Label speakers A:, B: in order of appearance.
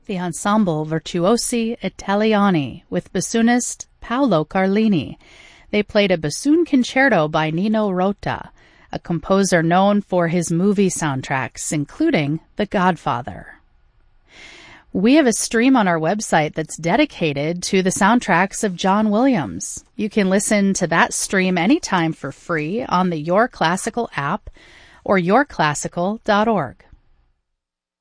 A: the Ensemble Virtuosi Italiani with bassoonist Paolo Carlini. They played a bassoon concerto by Nino Rota, a composer known for his movie soundtracks, including The Godfather. We have a stream on our website that's dedicated to the soundtracks of John Williams. You can listen to that stream anytime for free on the Your Classical app or yourclassical.org.